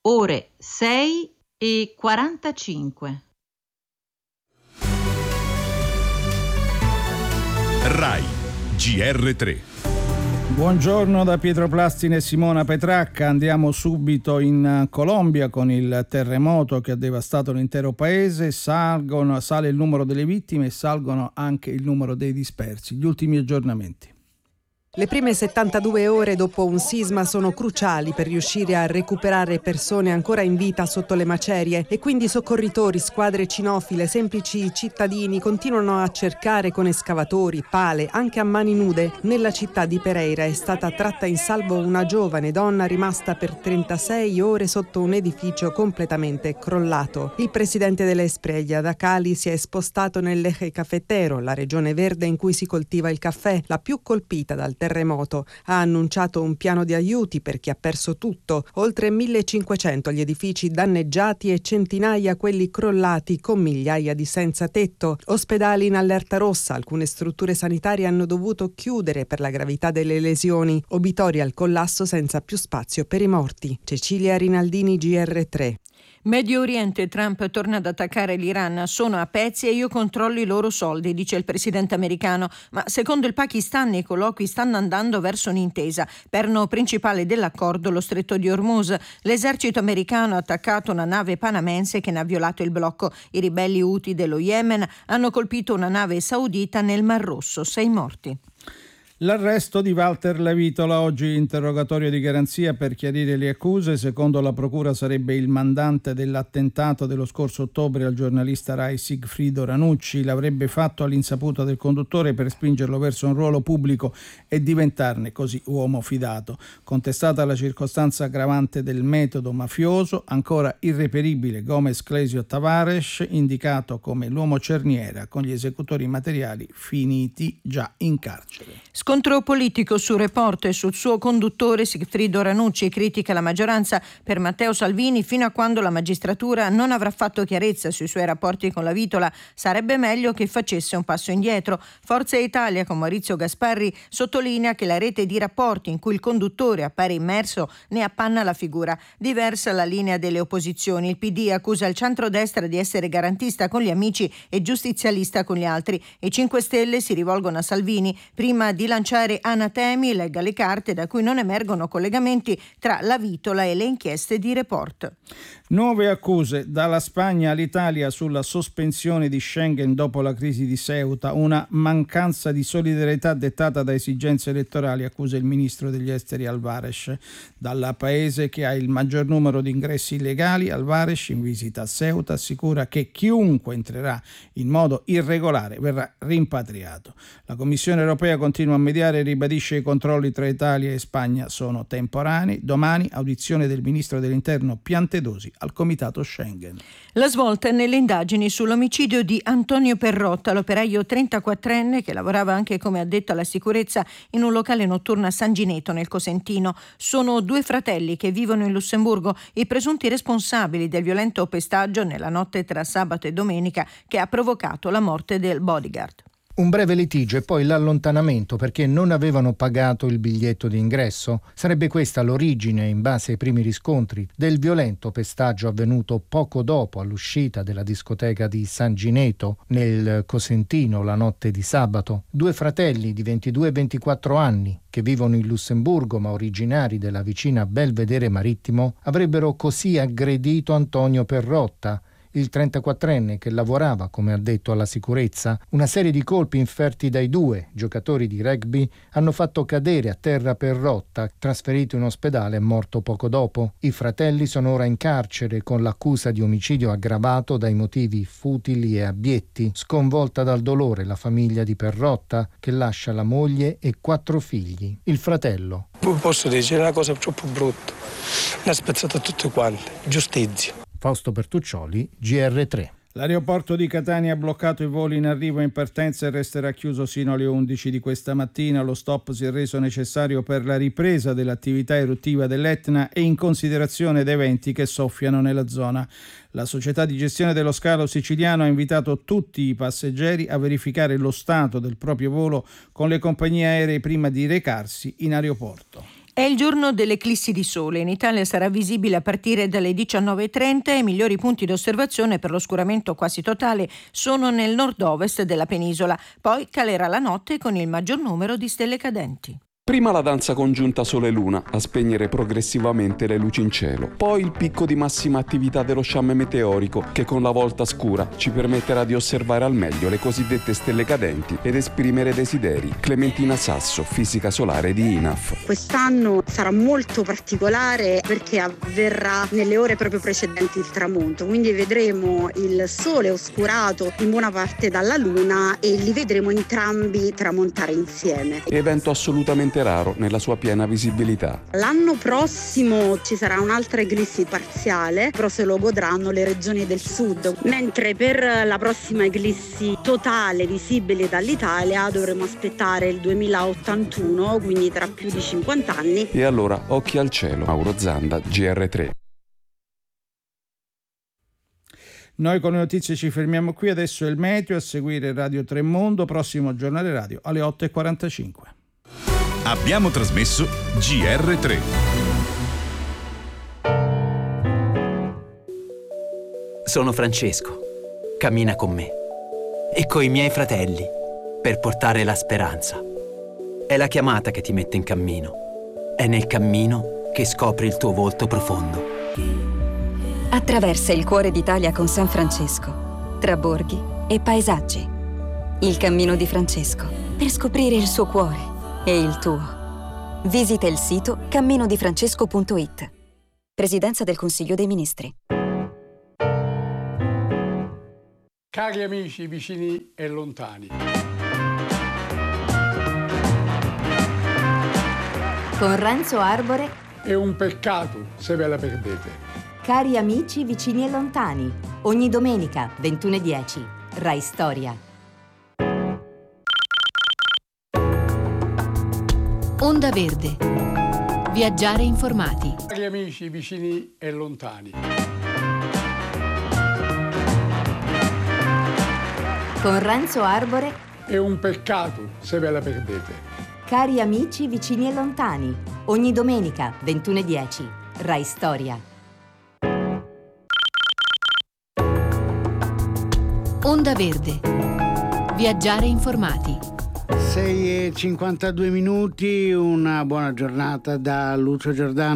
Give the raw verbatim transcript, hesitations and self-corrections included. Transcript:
ore sei e quarantacinque. Rai G R tre. Buongiorno da Pietro Plastine e Simona Petracca. Andiamo subito in Colombia con il terremoto che ha devastato l'intero paese. Salgono, sale il numero delle vittime e salgono anche il numero dei dispersi. Gli ultimi aggiornamenti. Le prime settantadue ore dopo un sisma sono cruciali per riuscire a recuperare persone ancora in vita sotto le macerie e quindi soccorritori, squadre cinofile, semplici cittadini continuano a cercare con escavatori, pale, anche a mani nude. Nella città di Pereira è stata tratta in salvo una giovane donna rimasta per trentasei ore sotto un edificio completamente crollato. Il presidente dell'Esprella da Cali si è spostato nell'Eje Cafetero, la regione verde in cui si coltiva il caffè, la più colpita dal terremoto. Ha annunciato un piano di aiuti per chi ha perso tutto, oltre millecinquecento gli edifici danneggiati e centinaia quelli crollati con migliaia di senza tetto. Ospedali in allerta rossa, alcune strutture sanitarie hanno dovuto chiudere per la gravità delle lesioni, obitori al collasso senza più spazio per i morti. Cecilia Rinaldini, G R tre. Medio Oriente, Trump torna ad attaccare l'Iran, sono a pezzi e io controllo i loro soldi, dice il presidente americano, ma secondo il Pakistan i colloqui stanno andando verso un'intesa. Perno principale dell'accordo lo stretto di Hormuz. L'esercito americano ha attaccato una nave panamense che ne ha violato il blocco. I ribelli Houthi dello Yemen hanno colpito una nave saudita nel Mar Rosso, sei morti. L'arresto di Walter Lavitola, oggi interrogatorio di garanzia per chiarire le accuse. Secondo la procura sarebbe il mandante dell'attentato dello scorso ottobre al giornalista Rai Sigfrido Ranucci. L'avrebbe fatto all'insaputa del conduttore per spingerlo verso un ruolo pubblico e diventarne così uomo fidato. Contestata la circostanza aggravante del metodo mafioso, ancora irreperibile Gomez Clesio Tavares, indicato come l'uomo cerniera con gli esecutori materiali finiti già in carcere. Scontro politico su Report e sul suo conduttore Sigfrido Ranucci. Critica la maggioranza per Matteo Salvini. Fino a quando la magistratura non avrà fatto chiarezza sui suoi rapporti con Lavitola, sarebbe meglio che facesse un passo indietro. Forza Italia con Maurizio Gasparri sottolinea che la rete di rapporti in cui il conduttore appare immerso ne appanna la figura. Diversa la linea delle opposizioni. Il P D accusa il centrodestra di essere garantista con gli amici e giustizialista con gli altri. I cinque Stelle si rivolgono a Salvini prima di lanciare anatemi, legga le carte, da cui non emergono collegamenti tra Lavitola e le inchieste di Report. Nuove accuse dalla Spagna all'Italia sulla sospensione di Schengen dopo la crisi di Ceuta, una mancanza di solidarietà dettata da esigenze elettorali, accusa il ministro degli esteri Alvarez. Dal paese che ha il maggior numero di ingressi illegali, Alvarez in visita a Ceuta assicura che chiunque entrerà in modo irregolare verrà rimpatriato. La Commissione europea continua a mediare e ribadisce i controlli tra Italia e Spagna sono temporanei. Domani audizione del ministro dell'interno Piantedosi al comitato Schengen. La svolta è nelle indagini sull'omicidio di Antonio Perrotta, l'operaio trentaquattrenne che lavorava anche come addetto alla sicurezza in un locale notturno a San Gineto nel Cosentino. Sono due fratelli che vivono in Lussemburgo, i presunti responsabili del violento pestaggio nella notte tra sabato e domenica che ha provocato la morte del bodyguard. Un breve litigio e poi l'allontanamento perché non avevano pagato il biglietto di ingresso. Sarebbe questa l'origine, in base ai primi riscontri, del violento pestaggio avvenuto poco dopo all'uscita della discoteca di San Gineto nel Cosentino la notte di sabato. Due fratelli di ventidue e ventiquattro anni che vivono in Lussemburgo ma originari della vicina Belvedere Marittimo avrebbero così aggredito Antonio Perrotta, il trentaquattrenne che lavorava come addetto alla sicurezza. Una serie di colpi inferti dai due giocatori di rugby hanno fatto cadere a terra Perrotta, trasferito in ospedale e morto poco dopo. I fratelli sono ora in carcere con l'accusa di omicidio aggravato dai motivi futili e abietti. Sconvolta dal dolore la famiglia di Perrotta, che lascia la moglie e quattro figli. Il fratello: posso dire una cosa troppo brutta, ne ha spezzato tutti quanti, giustizia. Fausto Bertuccioli, G R tre. L'aeroporto di Catania ha bloccato i voli in arrivo e in partenza e resterà chiuso sino alle undici di questa mattina. Lo stop si è reso necessario per la ripresa dell'attività eruttiva dell'Etna e in considerazione dei venti che soffiano nella zona. La società di gestione dello scalo siciliano ha invitato tutti i passeggeri a verificare lo stato del proprio volo con le compagnie aeree prima di recarsi in aeroporto. È il giorno dell'eclissi di sole. In Italia sarà visibile a partire dalle diciannove e trenta e i migliori punti di osservazione per l'oscuramento quasi totale sono nel nord-ovest della penisola. Poi calerà la notte con il maggior numero di stelle cadenti. Prima la danza congiunta Sole-Luna a spegnere progressivamente le luci in cielo, poi il picco di massima attività dello sciame meteorico che con la volta scura ci permetterà di osservare al meglio le cosiddette stelle cadenti ed esprimere desideri. Clementina Sasso, fisica solare di I N A F. Quest'anno sarà molto particolare perché avverrà nelle ore proprio precedenti il tramonto, quindi vedremo il sole oscurato in buona parte dalla luna e li vedremo entrambi tramontare insieme. Evento assolutamente raro nella sua piena visibilità. L'anno prossimo ci sarà un'altra eclissi parziale, però se lo godranno le regioni del sud, mentre per la prossima eclissi totale visibile dall'Italia dovremo aspettare il duemilaottantuno, quindi tra più di cinquanta anni. E allora occhi al cielo. Mauro Zanda, G R tre. Noi con le notizie ci fermiamo qui, adesso è il meteo, a seguire Radio tre Mondo, prossimo giornale radio alle otto e quarantacinque. Abbiamo trasmesso G R tre. Sono Francesco. Cammina con me e coi miei fratelli per portare la speranza. È la chiamata che ti mette in cammino. È nel cammino che scopri il tuo volto profondo. Attraversa il cuore d'Italia con San Francesco, tra borghi e paesaggi. Il cammino di Francesco per scoprire il suo cuore e il tuo. Visita il sito cammino di francesco punto it. Presidenza del Consiglio dei Ministri. Cari amici vicini e lontani. Con Renzo Arbore. È un peccato se ve la perdete. Cari amici vicini e lontani. Ogni domenica, ventuno e dieci. Rai Storia. Onda Verde. Viaggiare informati. Cari amici vicini e lontani. Con Renzo Arbore. È un peccato se ve la perdete. Cari amici vicini e lontani. Ogni domenica, ventuno e dieci. Rai Storia. Onda Verde. Viaggiare informati. sei e cinquantadue minuti, una buona giornata da Lucio Giordano.